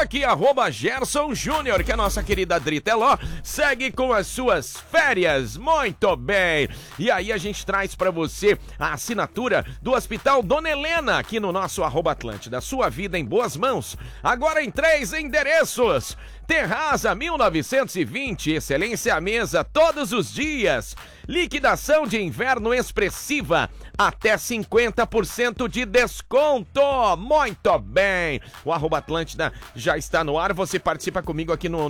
aqui, @Gerson Júnior, que a nossa querida Dri Teló segue com as suas férias. Muito bem. E aí a gente traz pra você a assinatura do Hospital Dona Helena, aqui no nosso @Atlântida. Sua vida em boas mãos. Agora em 3 endereços. Terraza 1920, excelência à mesa todos os dias. Liquidação de inverno expressiva, até 50% de desconto. Muito bem. O @Atlântida já está no ar. Você participa comigo aqui no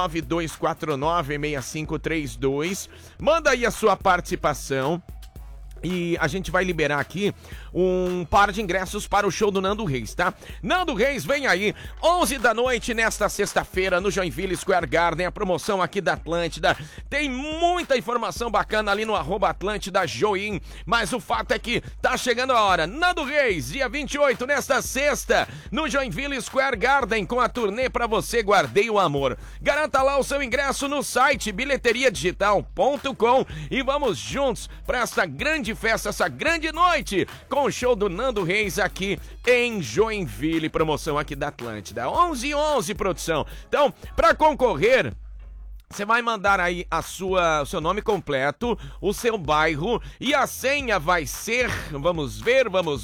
992496532. Manda aí a sua participação. E a gente vai liberar aqui um par de ingressos para o show do Nando Reis, tá? Nando Reis vem aí, 11 da noite nesta sexta-feira no Joinville Square Garden, a promoção aqui da Atlântida. Tem muita informação bacana ali no @Atlântida Join, mas o fato é que tá chegando a hora. Nando Reis, dia 28, nesta sexta, no Joinville Square Garden, com a turnê pra você, Guardei o Amor. Garanta lá o seu ingresso no site bilheteriadigital.com e vamos juntos pra essa grande festa, essa grande noite, com o show do Nando Reis aqui em Joinville, promoção aqui da Atlântida. 11h11, produção. Então, para concorrer, você vai mandar aí o seu nome completo, o seu bairro e a senha vai ser, vamos ver,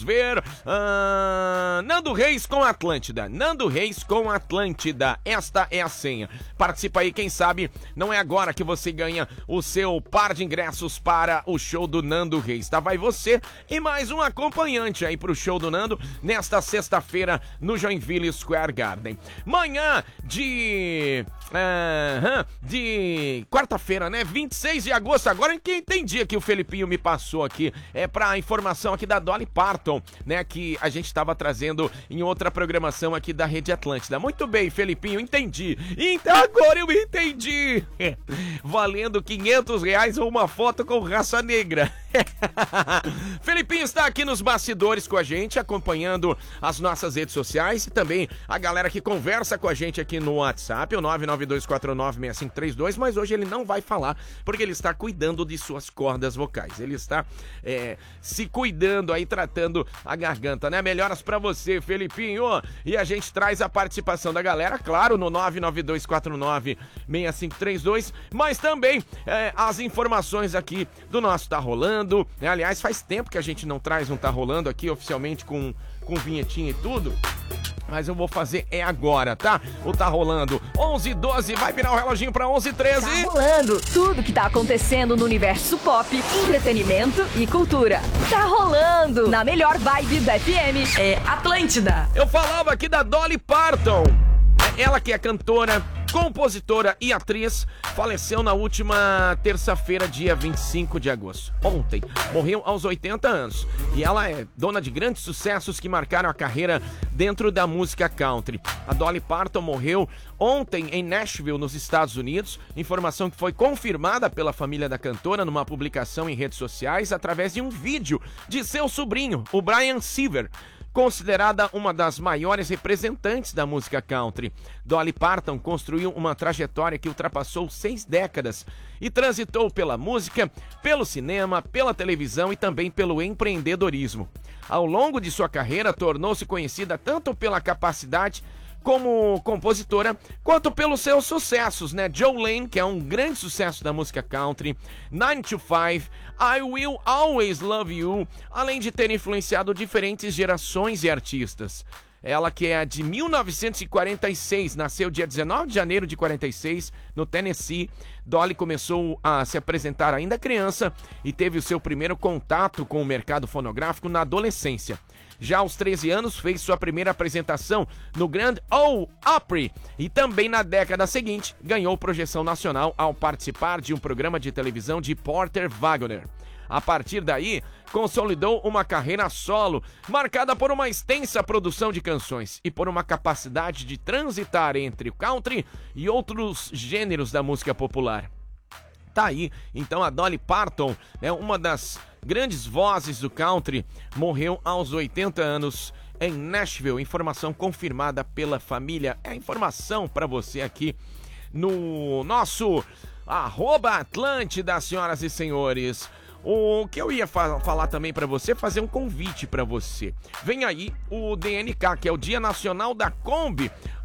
Nando Reis com Atlântida, Nando Reis com Atlântida, esta é a senha. Participa aí, quem sabe não é agora que você ganha o seu par de ingressos para o show do Nando Reis, tá? Vai você e mais um acompanhante aí pro show do Nando nesta sexta-feira no Joinville Square Garden. Manhã de quarta-feira, né? 26 de agosto. Agora que entendi que o Felipinho me passou aqui. É pra informação aqui da Dolly Parton, né? Que a gente estava trazendo em outra programação aqui da Rede Atlântida. Muito bem, Felipinho, entendi. Então agora eu entendi. Valendo R$500 ou uma foto com raça negra. Felipinho está aqui nos bastidores com a gente, acompanhando as nossas redes sociais e também a galera que conversa com a gente aqui no WhatsApp, o 992496532, mas hoje ele não vai falar, porque ele está cuidando de suas cordas vocais. Ele está se cuidando aí, tratando a garganta, né? Melhoras pra você, Felipinho. E a gente traz a participação da galera, claro, no 992496532, mas também as informações aqui do nosso Tá Rolando. Aliás, faz tempo que a gente não traz um Tá Rolando aqui oficialmente com vinhetinha e tudo. Mas eu vou fazer agora, tá? O Tá Rolando 11h12, vai virar o reloginho pra 11h13. Tá rolando tudo que tá acontecendo no universo pop, entretenimento e cultura. Tá rolando na melhor vibe da FM. É Atlântida. Eu falava aqui da Dolly Parton. Ela que é cantora, compositora e atriz, faleceu na última terça-feira, dia 25 de agosto. Ontem, morreu aos 80 anos. E ela é dona de grandes sucessos que marcaram a carreira dentro da música country. A Dolly Parton morreu ontem em Nashville, nos Estados Unidos. Informação que foi confirmada pela família da cantora numa publicação em redes sociais através de um vídeo de seu sobrinho, o Brian Seaver. Considerada uma das maiores representantes da música country, Dolly Parton construiu uma trajetória que ultrapassou 6 décadas e transitou pela música, pelo cinema, pela televisão e também pelo empreendedorismo. Ao longo de sua carreira, tornou-se conhecida tanto pela capacidade como compositora, quanto pelos seus sucessos, né? Jolene, que é um grande sucesso da música country, 9 to 5, I Will Always Love You, além de ter influenciado diferentes gerações de artistas. Ela que é de 1946, nasceu dia 19 de janeiro de 46, no Tennessee. Dolly começou a se apresentar ainda criança e teve o seu primeiro contato com o mercado fonográfico na adolescência. Já aos 13 anos, fez sua primeira apresentação no Grand Ole Opry e também na década seguinte ganhou projeção nacional ao participar de um programa de televisão de Porter Wagoner. A partir daí, consolidou uma carreira solo, marcada por uma extensa produção de canções e por uma capacidade de transitar entre o country e outros gêneros da música popular. Tá aí, então, a Dolly Parton, uma das grandes vozes do country, morreu aos 80 anos em Nashville. Informação confirmada pela família. É informação para você aqui no nosso @Atlântida, senhoras e senhores. O que eu ia falar também pra você, fazer um convite pra você. Vem aí o DNK, que é o Dia Nacional da Kombi.